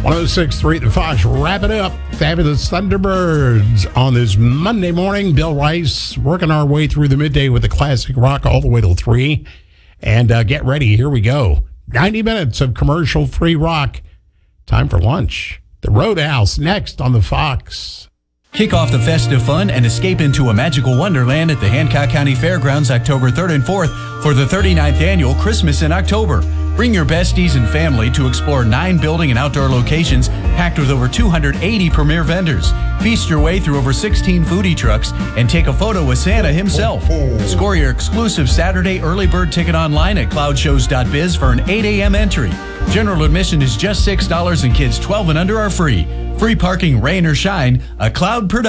106.3 The Fox. Wrap it up. Fabulous Thunderbirds on this Monday morning. Bill Rice working our way through the midday with the classic rock all the way till 3. And get ready. Here we go. 90 minutes of commercial-free rock. Time for lunch. The Roadhouse next on the Fox. Kick off the festive fun and escape into a magical wonderland at the Hancock County Fairgrounds October 3rd and 4th for the 39th annual Christmas in October. Bring your besties and family to explore 9 building and outdoor locations packed with over 280 premier vendors. Feast your way through over 16 foodie trucks and take a photo with Santa himself. Score your exclusive Saturday early bird ticket online at cloudshows.biz for an 8 a.m. entry. General admission is just $6 and kids 12 and under are free. Free parking, rain or shine, a Cloud production.